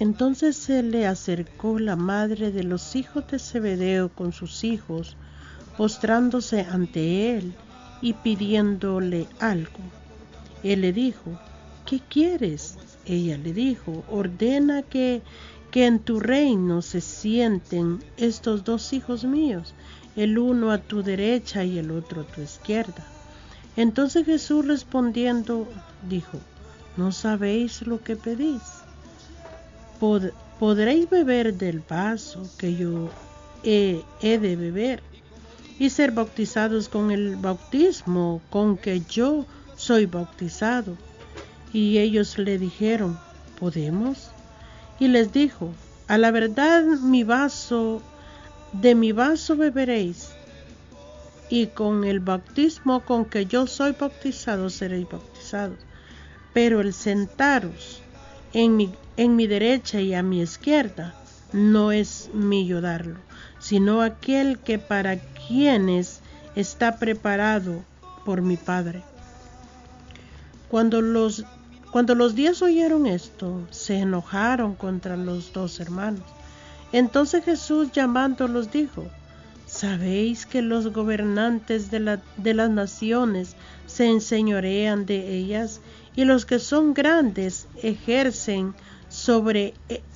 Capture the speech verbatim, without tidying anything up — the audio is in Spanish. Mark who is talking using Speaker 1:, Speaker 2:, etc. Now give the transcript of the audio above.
Speaker 1: Entonces se le acercó la madre de los hijos de Zebedeo con sus hijos, postrándose ante él y pidiéndole algo. Él le dijo: ¿qué quieres? Ella le dijo: ordena que, que en tu reino se sienten estos dos hijos míos, el uno a tu derecha y el otro a tu izquierda. Entonces Jesús respondiendo dijo: ¿no sabéis lo que pedís? Pod- ¿Podréis beber del vaso que yo he, he de beber y ser bautizados con el bautismo con que yo soy bautizado? Y ellos le dijeron: ¿podemos? Y les dijo: a la verdad mi vaso, de mi vaso beberéis, y con el bautismo con que yo soy bautizado seréis bautizados. Pero el sentaros en mi, en mi derecha y a mi izquierda no es mío darlo, sino aquel que para quienes está preparado por mi Padre. Cuando los, cuando los diez oyeron esto, se enojaron contra los dos hermanos. Entonces Jesús llamándolos dijo: ¿sabéis que los gobernantes de, la, de las naciones se enseñorean de ellas, y los que son grandes ejercen sobre